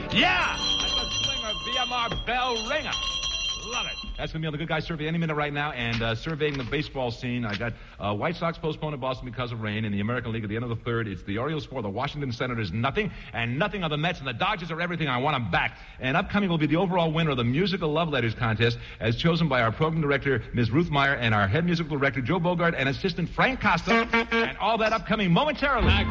Yeah! That's a slinger BMR bell ringer. Love it. That's going to be on the Good Guy Survey any minute right now. And surveying the baseball scene, I got White Sox postponed in Boston because of rain. In the American League at the end of the third, it's the Orioles 4, the Washington Senators nothing, and nothing on the Mets. And the Dodgers are everything. I want them back. And upcoming will be the overall winner of the Musical Love Letters contest, as chosen by our program director, Ms. Ruth Meyer, and our head musical director, Joe Bogart, and assistant Frank Costa. And all that upcoming momentarily.